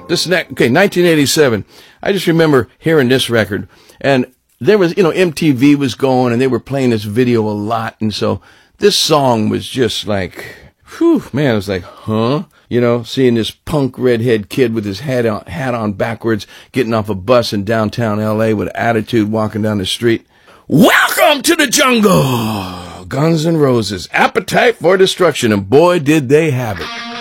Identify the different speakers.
Speaker 1: Okay, 1987. I just remember hearing this record, and there was, MTV was going, and they were playing this video a lot, and so this song was just like, whew, man, it was like, huh? Seeing this punk redhead kid with his hat on backwards, getting off a bus in downtown LA with attitude, walking down the street. Welcome to the jungle! Guns N' Roses, Appetite for Destruction, and boy, did they have it.